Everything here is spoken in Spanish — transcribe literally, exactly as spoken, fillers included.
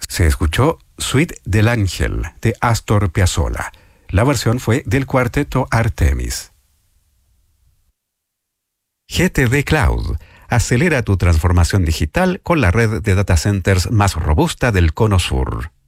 Se escuchó Suite del Ángel de Astor Piazzolla. La versión fue del cuarteto Artemis. G T D Cloud. Acelera tu transformación digital con la red de data centers más robusta del Cono Sur.